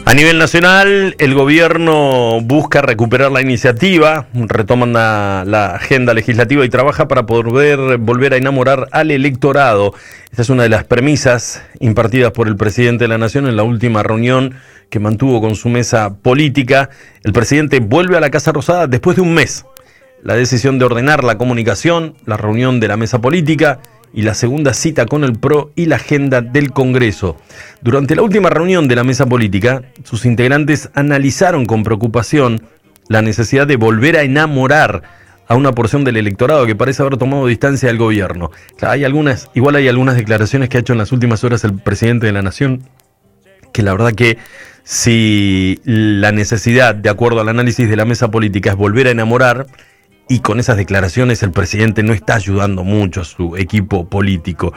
A nivel nacional, el gobierno busca recuperar la iniciativa, retoman la agenda legislativa y trabaja para poder volver a enamorar al electorado. Esta es una de las premisas impartidas por el presidente de la Nación en la última reunión que mantuvo con su mesa política. El presidente vuelve a la Casa Rosada después de un mes. La decisión de ordenar la comunicación, la reunión de la mesa política y la segunda cita con el PRO y la agenda del Congreso. Durante la última reunión de la mesa política, sus integrantes analizaron con preocupación la necesidad de volver a enamorar a una porción del electorado que parece haber tomado distancia del gobierno. Hay algunas declaraciones que ha hecho en las últimas horas el presidente de la Nación, que la verdad que si la necesidad, de acuerdo al análisis de la mesa política, es volver a enamorar, y con esas declaraciones el presidente no está ayudando mucho a su equipo político.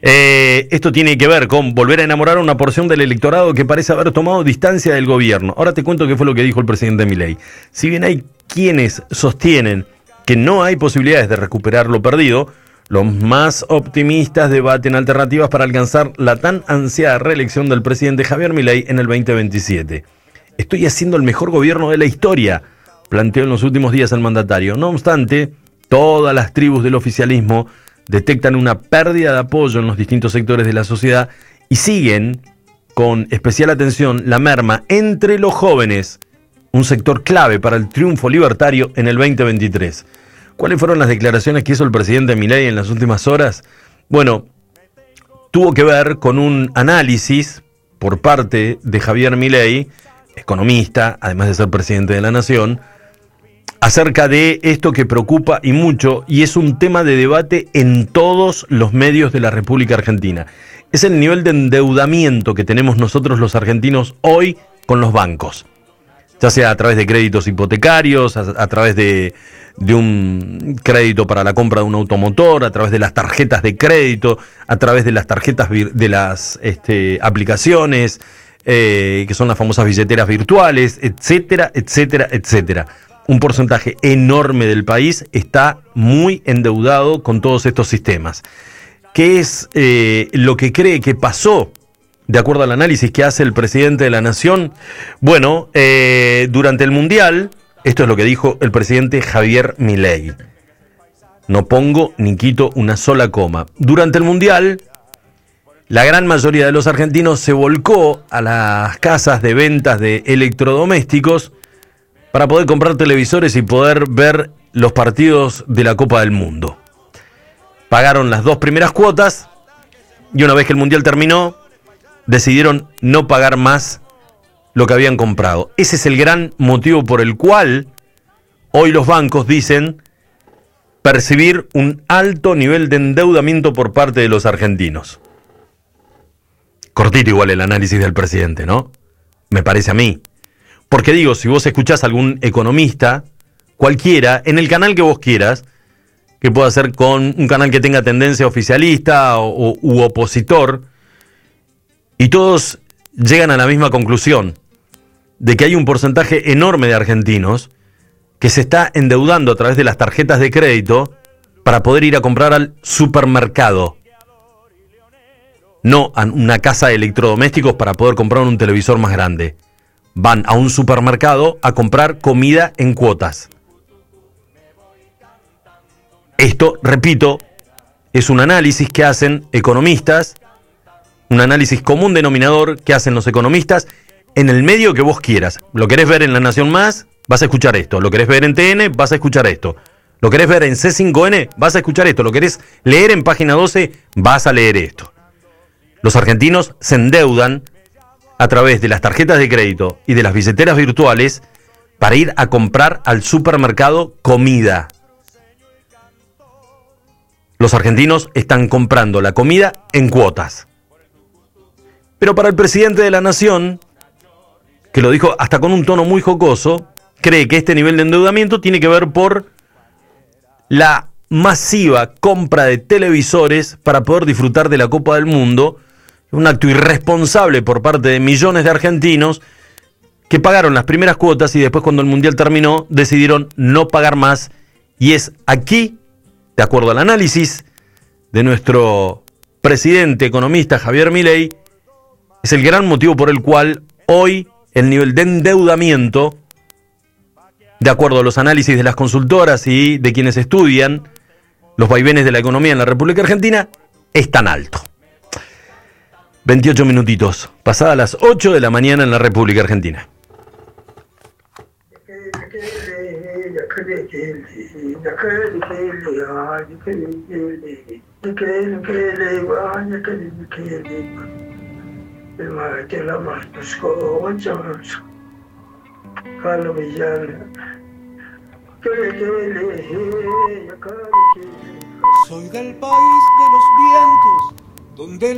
Esto tiene que ver con volver a enamorar a una porción del electorado que parece haber tomado distancia del gobierno. Ahora te cuento qué fue lo que dijo el presidente Milei. Si bien hay quienes sostienen que no hay posibilidades de recuperar lo perdido, los más optimistas debaten alternativas para alcanzar la tan ansiada reelección del presidente Javier Milei en el 2027. Estoy haciendo el mejor gobierno de la historia, planteó en los últimos días el mandatario. No obstante, todas las tribus del oficialismo detectan una pérdida de apoyo en los distintos sectores de la sociedad y siguen con especial atención la merma entre los jóvenes, un sector clave para el triunfo libertario en el 2023. ¿Cuáles fueron las declaraciones que hizo el presidente Milei en las últimas horas? Bueno, tuvo que ver con un análisis por parte de Javier Milei, economista, además de ser presidente de la Nación, acerca de esto que preocupa y mucho, y es un tema de debate en todos los medios de la República Argentina. Es el nivel de endeudamiento que tenemos nosotros los argentinos hoy con los bancos, ya sea a través de créditos hipotecarios, a través de un crédito para la compra de un automotor, a través de las tarjetas de crédito, a través de las tarjetas de las aplicaciones, que son las famosas billeteras virtuales, etcétera, etcétera, etcétera. Un porcentaje enorme del país está muy endeudado con todos estos sistemas. ¿Qué es lo que cree que pasó, de acuerdo al análisis que hace el presidente de la Nación? Bueno, durante el Mundial, esto es lo que dijo el presidente Javier Milei. No pongo ni quito una sola coma. Durante el Mundial, la gran mayoría de los argentinos se volcó a las casas de ventas de electrodomésticos para poder comprar televisores y poder ver los partidos de la Copa del Mundo. Pagaron las 2 primeras cuotas y una vez que el Mundial terminó, decidieron no pagar más lo que habían comprado. Ese es el gran motivo por el cual hoy los bancos dicen percibir un alto nivel de endeudamiento por parte de los argentinos. Cortito igual el análisis del presidente, ¿no? Me parece a mí. Porque digo, si vos escuchás a algún economista, cualquiera, en el canal que vos quieras, que pueda ser con un canal que tenga tendencia oficialista u opositor, y todos llegan a la misma conclusión, de que hay un porcentaje enorme de argentinos que se está endeudando a través de las tarjetas de crédito para poder ir a comprar al supermercado. No a una casa de electrodomésticos para poder comprar un televisor más grande. Van a un supermercado a comprar comida en cuotas. Esto, repito, es un análisis que hacen economistas, un análisis común denominador que hacen los economistas en el medio que vos quieras. ¿Lo querés ver en La Nación Más? Vas a escuchar esto. ¿Lo querés ver en TN? Vas a escuchar esto. ¿Lo querés ver en C5N? Vas a escuchar esto. ¿Lo querés leer en Página 12? Vas a leer esto. Los argentinos se endeudan a través de las tarjetas de crédito y de las billeteras virtuales para ir a comprar al supermercado comida. Los argentinos están comprando la comida en cuotas. Pero para el presidente de la Nación, que lo dijo hasta con un tono muy jocoso, cree que este nivel de endeudamiento tiene que ver por la masiva compra de televisores para poder disfrutar de la Copa del Mundo. Un acto irresponsable por parte de millones de argentinos que pagaron las primeras cuotas y después, cuando el Mundial terminó, decidieron no pagar más. Y es aquí, de acuerdo al análisis de nuestro presidente economista Javier Milei, es el gran motivo por el cual hoy el nivel de endeudamiento, de acuerdo a los análisis de las consultoras y de quienes estudian los vaivenes de la economía en la República Argentina, es tan alto. 28 minutitos, pasadas las 8 de la mañana en la República Argentina. Soy del país de los vientos, donde